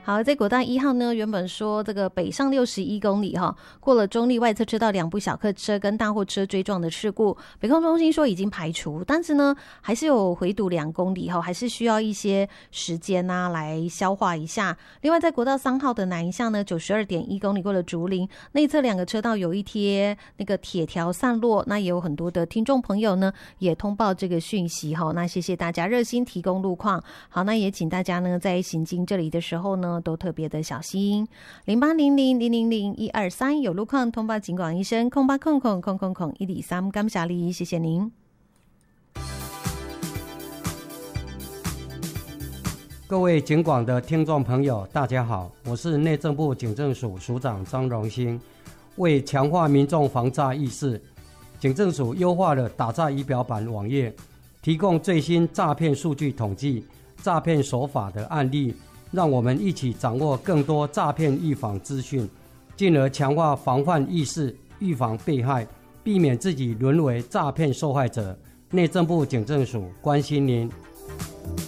好，在国道1号呢，原本说这个北上61公里过了中立外侧车道2部小客车跟大货车追撞的事故，北控中心说已经排除，但是呢还是有回堵2公里还是需要一些时间来消化一下。另外在国道3号的南向呢，92.1公里过了竹林内侧2个车道有一贴那个铁条散落，那也有很多的听众朋友呢也通报这个讯息那谢谢大家热心提供路况。好，那也请大家呢在行经这里的时候呢都特别的小心。0800000123有路况通报警广医生0800000123，感谢你，谢谢您。 各位警广的听众朋友大家好，我是内政部警政署署长张荣兴。为强化民众防诈意识，警政署优化了打诈仪表板网页，提供最新诈骗数据统计、诈骗手法的案例，让我们一起掌握更多诈骗预防资讯，进而强化防范意识，预防被害，避免自己沦为诈骗受害者。内政部警政署关心您。